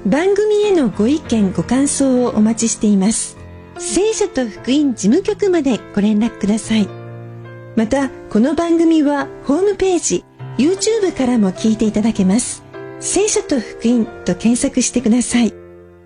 番組へのご意見ご感想をお待ちしています。聖書と福音事務局までご連絡ください。またこの番組はホームページ、YouTube からも聞いていただけます。聖書と福音と検索してください。